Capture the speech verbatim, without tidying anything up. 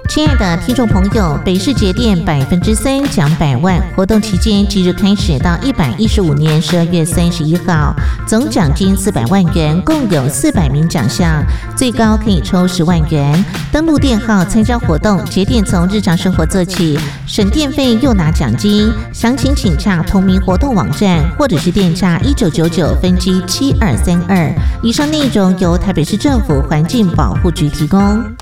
亲爱的听众朋友，北市节电百分之三奖百万活动期间即日开始到一百一十五年十二月三十一号，总奖金四百万元，共有四百名奖项，最高可以抽十万元。登录电号参加活动，节电从日常生活做起，省电费又拿奖金。详情请洽同名活动网站，或者是电诈一九九九分机七二三二。以上内容由台北市政府环境保护局提供。